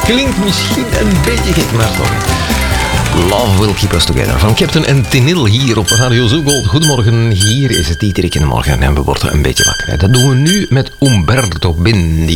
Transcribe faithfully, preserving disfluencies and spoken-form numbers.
Klinkt misschien een beetje gek, maar toch. Love Will Keep Us Together van Captain en Tenil hier op Radio Zoogold. Goedemorgen, hier is het Dieterik in de morgen en we worden een beetje wakker. Dat doen we nu met Umberto Bindi.